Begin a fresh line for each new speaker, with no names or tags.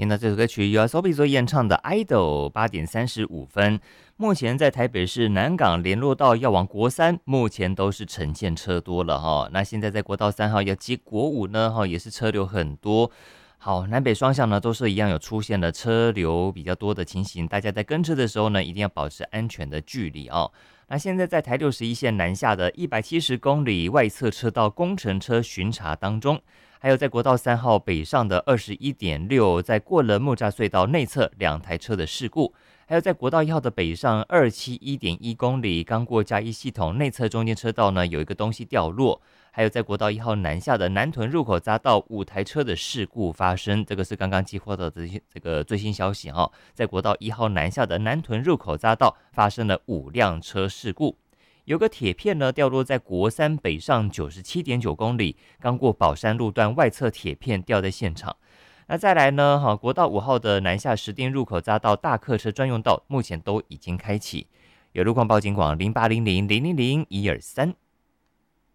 听到这首歌曲由 YOASOBI 所演唱的《idol》8:35。目前在台北市南港联络道要往国三，目前都是呈现车多了哈。那现在在国道3号要接国5呢，也是车流很多。好，南北双向呢都是一样有出现了车流比较多的情形，大家在跟车的时候呢，一定要保持安全的距离哦。那现在在台61线南下的170公里外侧车道工程车巡查当中，还有在国道3号北上的21.6，在过了木栅隧道内侧2台车的事故，还有在国道1号的北上271.1公里，刚过嘉义系统内侧中间车道呢有一个东西掉落，还有在国道1号南下的南屯入口匝道5台车的事故发生，这个是刚刚接获到的这个最新消息哈，在国道1号南下的南屯入口匝道发生了5辆车事故。有个铁片呢掉落在国三北上97.9公里，刚过宝山路段外侧铁片掉在现场。那再来呢，国道5号的南下石碇入口匝道大客车专用道目前都已经开启，有路况报警广0800000123。